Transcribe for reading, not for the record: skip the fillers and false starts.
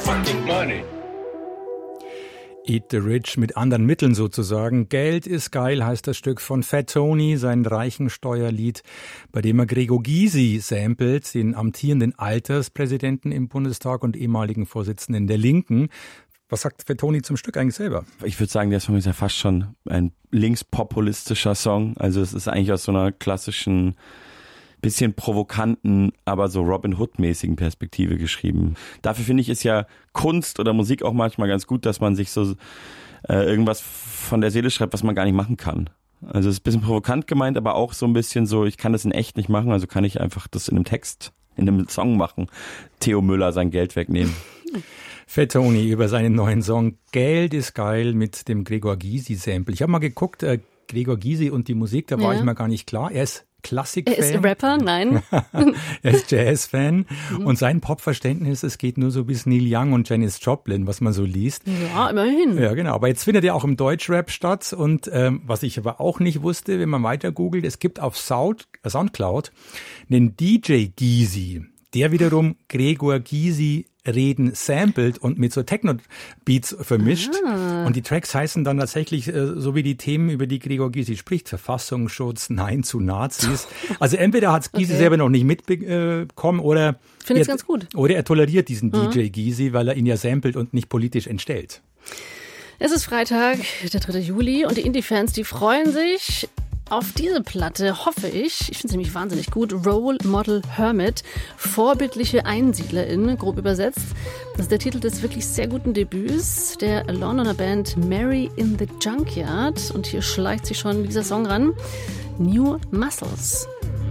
fucking money. Eat the Rich mit anderen Mitteln sozusagen. Geld ist geil heißt das Stück von Fat Tony, sein Reichensteuerlied, bei dem er Gregor Gysi samplet, den amtierenden Alterspräsidenten im Bundestag und ehemaligen Vorsitzenden der Linken. Was sagt Fat Tony zum Stück eigentlich selber? Ich würde sagen, der Song ist ja fast schon ein linkspopulistischer Song. Also es ist eigentlich aus so einer klassischen, bisschen provokanten, aber so Robin Hood-mäßigen Perspektive geschrieben. Dafür finde ich, ist ja Kunst oder Musik auch manchmal ganz gut, dass man sich so irgendwas von der Seele schreibt, was man gar nicht machen kann. Also es ist ein bisschen provokant gemeint, aber auch so ein bisschen so, ich kann das in echt nicht machen, also kann ich einfach das in einem Text, in einem Song machen. Theo Müller sein Geld wegnehmen. Fat Tony über seinen neuen Song Geld ist geil mit dem Gregor Gysi-Sample. Ich habe mal geguckt, Gregor Gysi und die Musik, da war ich mir gar nicht klar. Er ist Klassikfan. Er ist Rapper, nein. Er ist Jazz-Fan und sein Popverständnis, es geht nur so bis Neil Young und Janis Joplin, was man so liest. Ja, immerhin. Ja, genau. Aber jetzt findet er auch im Deutschrap statt und was ich aber auch nicht wusste, wenn man weiter googelt, es gibt auf Soundcloud einen DJ Gysi, der wiederum Gregor Gysi Reden samplet und mit so Techno-Beats vermischt. Und die Tracks heißen dann tatsächlich so wie die Themen, über die Gregor Gysi spricht. Verfassungsschutz, Nein zu Nazis. Also entweder hat Gysi selber noch nicht mitbekommen oder Find's ganz gut. Oder er toleriert diesen DJ Gysi, weil er ihn ja samplet und nicht politisch entstellt. Es ist Freitag, der 3. Juli und die Indie-Fans, die freuen sich auf diese Platte, hoffe ich. Ich finde sie nämlich wahnsinnig gut. Role Model Hermit, vorbildliche EinsiedlerInnen, grob übersetzt. Das ist der Titel des wirklich sehr guten Debüts der Londoner Band Mary in the Junkyard. Und hier schleicht sich schon dieser Song ran. New Muscles.